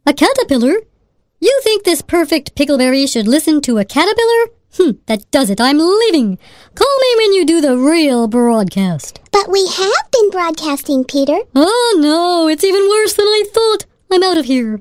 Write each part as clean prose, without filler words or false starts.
A caterpillar? You think this perfect pickleberry should listen to a caterpillar? That does it. I'm leaving. Call me when you do the real broadcast. But we have been broadcasting, Peter. Oh, no. It's even worse than I thought. I'm out of here.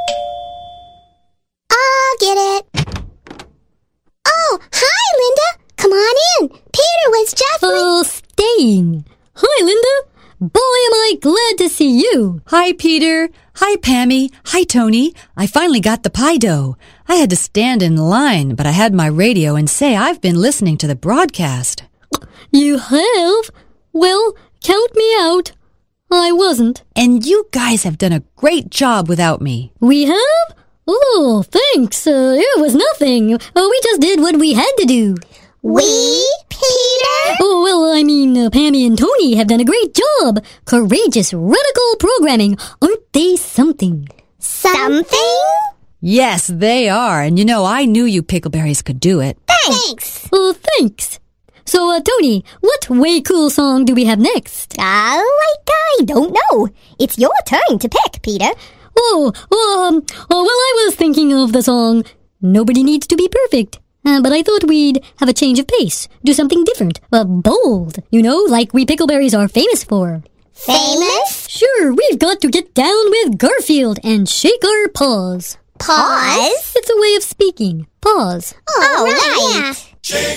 I'll get it. Oh, hi, Linda. Come on in. Peter was just... Staying. Hi, Linda. Boy, am I glad to see you. Hi, Peter. Hi, Pammy. Hi, Tony. I finally got the pie dough. I had to stand in line, but I had my radio and say I've been listening to the broadcast. You have? Well, count me out. I wasn't. And you guys have done a great job without me. We have? Oh, thanks. It was nothing. We just did what we had to do. We, Peter? Oh, well, I mean, Pammy and Tony have done a great job. Courageous, radical programming. Aren't they something? Something? Yes, they are. And you know, I knew you pickleberries could do it. Thanks. Oh, thanks. So, Tony, what way cool song do we have next? I don't know. It's your turn to pick, Peter. Well, I was thinking of the song Nobody Needs to Be Perfect. But I thought we'd have a change of pace, do something different, bold, like we pickleberries are famous for. Famous? Sure, we've got to get down with Garfield and shake our paws. Paws? It's a way of speaking. Paws. Oh, right. Shake